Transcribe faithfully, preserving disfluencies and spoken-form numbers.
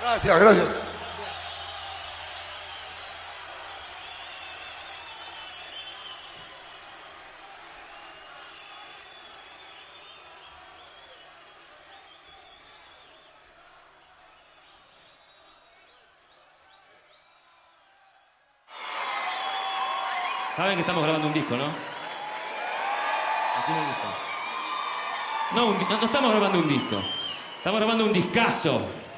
Gracias, gracias. Saben que estamos grabando un disco, ¿no? Así me gusta. No, un di- no, no estamos grabando un disco. Estamos grabando un discazo.